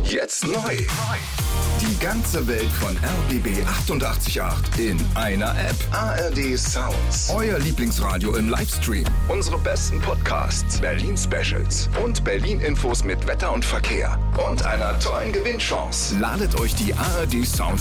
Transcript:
Jetzt neu. Die ganze Welt von RBB 88.8 in einer App. ARD Sounds. Euer Lieblingsradio im Livestream. Unsere besten Podcasts, Berlin-Specials und Berlin-Infos mit Wetter und Verkehr. Und einer tollen Gewinnchance. Ladet euch die ARD Sounds